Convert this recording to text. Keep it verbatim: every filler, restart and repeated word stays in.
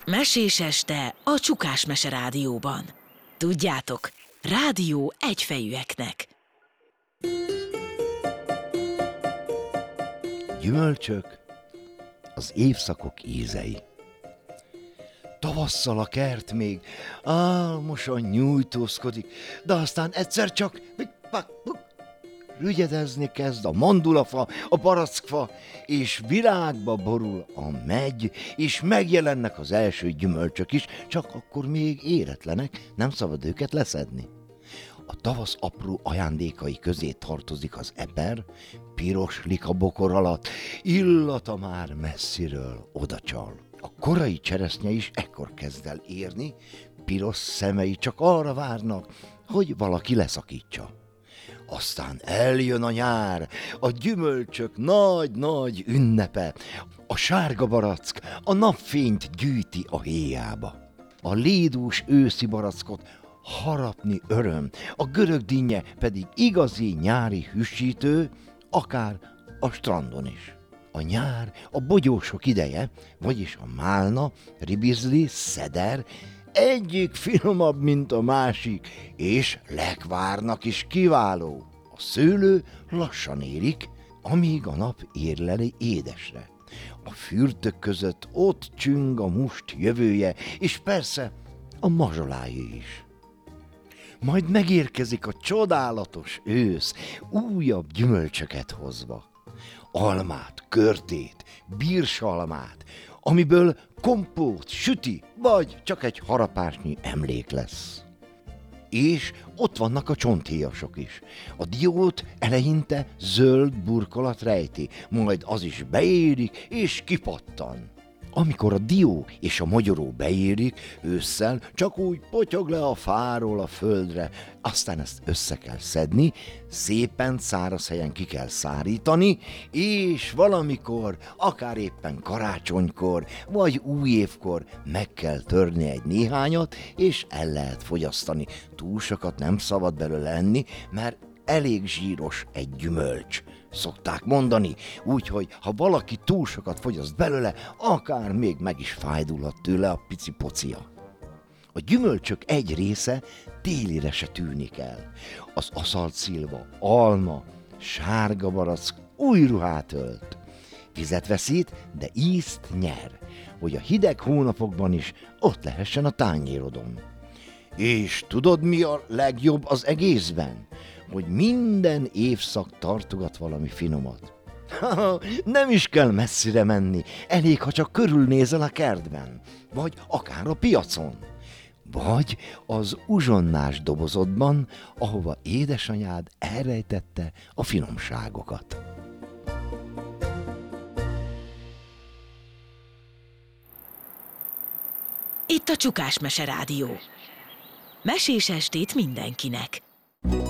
Mesés este a Csukás Mese Rádióban. Tudjátok, rádió egyfejűeknek. Gyümölcsök, az évszakok ízei. Tavasszal a kert még álmosan nyújtózkodik, de aztán egyszer csak rügyedezni kezd a mandulafa, a barackfa, és virágba borul a megy, és megjelennek az első gyümölcsök is, csak akkor még éretlenek, nem szabad őket leszedni. A tavasz apró ajándékai közé tartozik az eper, piros likabokor alatt, illata már messziről odacsal. A korai cseresznye is ekkor kezd el érni, piros szemei csak arra várnak, hogy valaki leszakítsa. Aztán eljön a nyár, a gyümölcsök nagy-nagy ünnepe, a sárga barack a napfényt gyűjti a héjába. A lédús őszi barackot harapni öröm, a görög dinnye pedig igazi nyári hűsítő, akár a strandon is. A nyár a bogyósok ideje, vagyis a málna, ribizli, szeder, egyik finomabb, mint a másik, és lekvárnak is kiváló. A szőlő lassan érik, amíg a nap érleli édesre. A fürtök között ott csüng a must jövője, és persze a mazsolájé is. Majd megérkezik a csodálatos ősz, újabb gyümölcsöket hozva. Almát, körtét, bírsalmát, amiből kompót, süti, vagy csak egy harapásnyi emlék lesz. És ott vannak a csonthéjasok is. A diót eleinte zöld burkolat rejti, majd az is beérik és kipattan. Amikor a dió és a mogyoró beérik, ősszel csak úgy potyog le a fáról a földre, aztán ezt össze kell szedni, szépen száraz helyen ki kell szárítani, és valamikor, akár éppen karácsonykor, vagy újévkor meg kell törni egy néhányat, és el lehet fogyasztani. Túl sokat nem szabad belőle enni, mert elég zsíros egy gyümölcs, szokták mondani, úgyhogy ha valaki túl sokat fogyaszt belőle, akár még meg is fájdulhat tőle a pici pocia. A gyümölcsök egy része télire se tűnik el. Az aszalt szilva, alma, sárga barack új ruhát ölt. Vizet veszít, de ízt nyer, hogy a hideg hónapokban is ott lehessen a tányérodon. És tudod, mi a legjobb az egészben? Hogy minden évszak tartogat valami finomat. Nem is kell messzire menni, elég, ha csak körülnézel a kertben, vagy akár a piacon, vagy az uzsonnás dobozodban, ahova édesanyád elrejtette a finomságokat. Itt a Csukás Mese Rádió. Mesés estét mindenkinek.